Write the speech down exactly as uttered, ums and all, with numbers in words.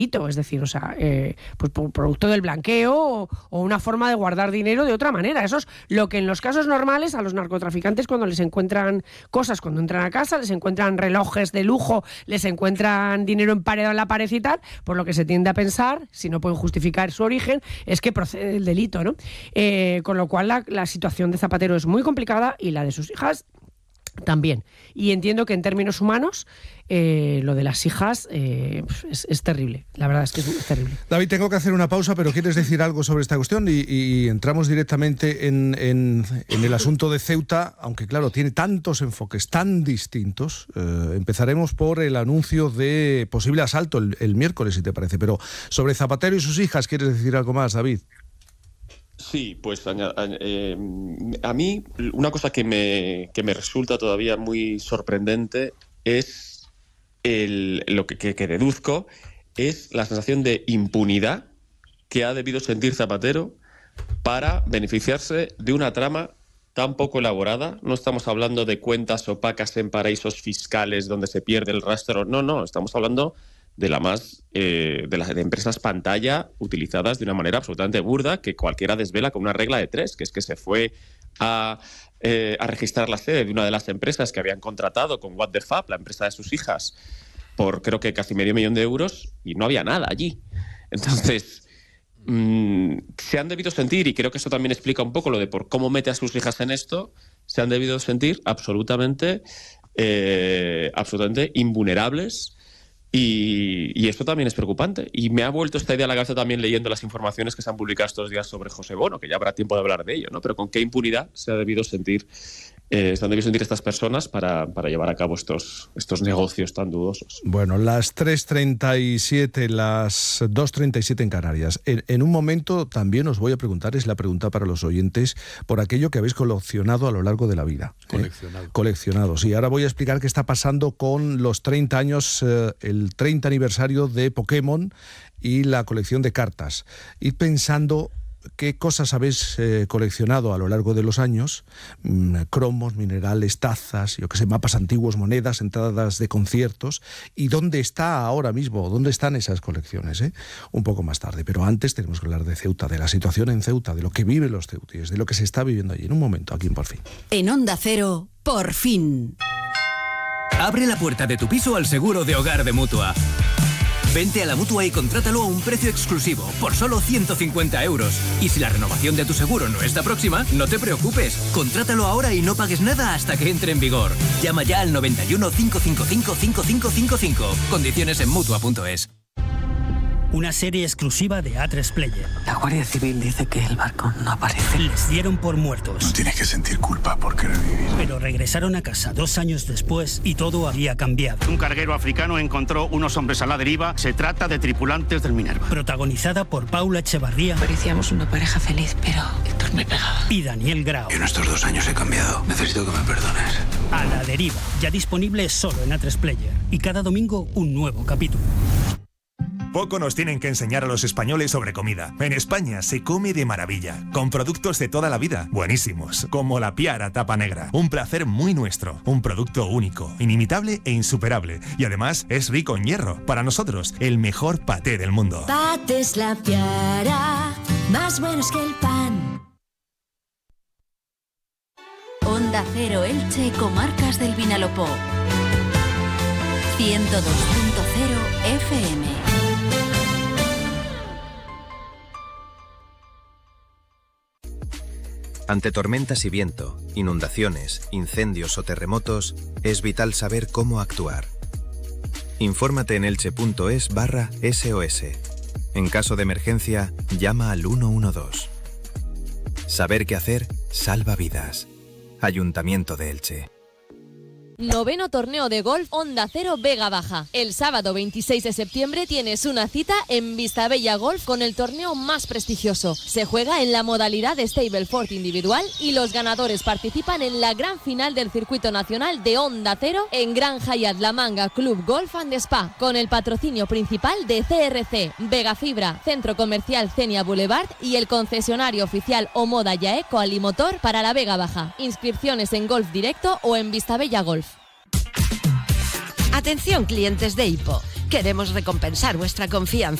es decir, o sea, eh, pues por producto del blanqueo o, o una forma de guardar dinero de otra manera. Eso es lo que en los casos normales a los narcotraficantes, cuando les encuentran cosas, cuando entran a casa, les encuentran relojes de lujo, les encuentran dinero emparedado en la pared y tal, pues lo que se tiende a pensar, si no pueden justificar su origen, es que procede del delito, ¿no? Eh, con lo cual la, la situación de Zapatero es muy complicada y la de sus hijas también. Y entiendo que en términos humanos eh, lo de las hijas eh, es, es terrible. La verdad es que es, es terrible. David, tengo que hacer una pausa, pero ¿quieres decir algo sobre esta cuestión? Y, y entramos directamente en, en, en el asunto de Ceuta, aunque claro, tiene tantos enfoques tan distintos. Eh, empezaremos por el anuncio de posible asalto el, el miércoles, si te parece. Pero sobre Zapatero y sus hijas, ¿quieres decir algo más, David? Sí, pues eh, a mí una cosa que me, que me resulta todavía muy sorprendente es el, lo que, que, que deduzco es la sensación de impunidad que ha debido sentir Zapatero para beneficiarse de una trama tan poco elaborada. No estamos hablando de cuentas opacas en paraísos fiscales donde se pierde el rastro. No, no, estamos hablando de la más eh, de las de empresas pantalla utilizadas de una manera absolutamente burda que cualquiera desvela con una regla de tres, que es que se fue a, eh, a registrar la sede de una de las empresas que habían contratado con What the Fab, la empresa de sus hijas, por creo que casi medio millón de euros y no había nada allí. Entonces mmm, se han debido sentir, y creo que eso también explica un poco lo de por cómo mete a sus hijas en esto, se han debido sentir absolutamente eh, absolutamente invulnerables. Y, y esto también es preocupante. Y me ha vuelto esta idea a la cabeza también leyendo las informaciones que se han publicado estos días sobre José Bono, que ya habrá tiempo de hablar de ello, ¿no? Pero con qué impunidad se ha debido sentir, eh, se han debido sentir estas personas para, para llevar a cabo estos, estos negocios tan dudosos. Bueno, las tres treinta y siete, las dos treinta y siete en Canarias. En, en un momento también os voy a preguntar, es la pregunta para los oyentes, por aquello que habéis coleccionado a lo largo de la vida. Coleccionado. Eh, coleccionado, sí. Ahora voy a explicar qué está pasando con los treinta años, eh, el treinta aniversario de Pokémon y la colección de cartas. Id pensando qué cosas habéis eh, coleccionado a lo largo de los años, mmm, cromos, minerales, tazas, yo que sé, mapas antiguos, monedas, entradas de conciertos, y dónde está ahora mismo, dónde están esas colecciones, ¿eh? Un poco más tarde, pero antes tenemos que hablar de Ceuta, de la situación en Ceuta, de lo que viven los ceutíes, de lo que se está viviendo allí. En un momento, aquí en Por Fin. En Onda Cero, Por Fin. Abre la puerta de tu piso al seguro de hogar de Mutua. Vente a la Mutua y contrátalo a un precio exclusivo, por solo ciento cincuenta euros. Y si la renovación de tu seguro no está próxima, no te preocupes. Contrátalo ahora y no pagues nada hasta que entre en vigor. Llama ya al noventa y uno, cinco cinco cinco, cinco cinco cinco cinco. Condiciones en Mutua punto es. Una serie exclusiva de A tres Player. La Guardia Civil dice que el barco no aparece. Les dieron por muertos. No tienes que sentir culpa por querer vivir. Pero regresaron a casa dos años después y todo había cambiado. Un carguero africano encontró unos hombres a la deriva. Se trata de tripulantes del Minerva. Protagonizada por Paula Echevarría. Parecíamos una pareja feliz, pero Héctor me pegaba. Y Daniel Grau. En estos dos años he cambiado. Necesito que me perdones. A la deriva. Ya disponible solo en A tres Player. Y cada domingo un nuevo capítulo. Poco nos tienen que enseñar a los españoles sobre comida. En España se come de maravilla, con productos de toda la vida, buenísimos, como la Piara Tapa Negra. Un placer muy nuestro, un producto único, inimitable e insuperable. Y además es rico en hierro. Para nosotros, el mejor paté del mundo. Patés La Piara, más buenos que el pan. Onda Cero Elche, Comarcas del Vinalopó. ciento dos punto cero F M. Ante tormentas y viento, inundaciones, incendios o terremotos, es vital saber cómo actuar. Infórmate en elche.es barra SOS. En caso de emergencia, llama al uno uno dos. Saber qué hacer salva vidas. Ayuntamiento de Elche. Noveno torneo de golf Onda Cero Vega Baja. El sábado veintiséis de septiembre tienes una cita en Vistabella Golf con el torneo más prestigioso. Se juega en la modalidad de Stableford individual y los ganadores participan en la gran final del circuito nacional de Onda Cero en Gran Hyatt La Manga Club Golf and Spa, con el patrocinio principal de C R C, Vega Fibra, Centro Comercial Cenia Boulevard y el concesionario oficial Omoda Yaeco Alimotor para la Vega Baja. Inscripciones en Golf Directo o en Vistabella Golf. Atención clientes de Hipo. Queremos recompensar vuestra confianza.